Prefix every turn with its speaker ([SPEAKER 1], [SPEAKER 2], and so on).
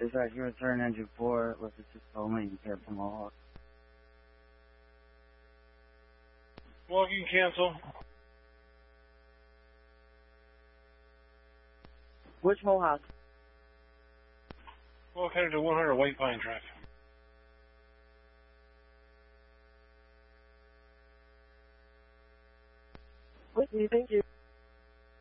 [SPEAKER 1] Dispatch, you return engine 4 with the 6 only and care from Mohawk.
[SPEAKER 2] Walking cancel.
[SPEAKER 1] Which Mohawk?
[SPEAKER 2] Walk headed to 100 White Pine Track.
[SPEAKER 1] Whitney, thank you.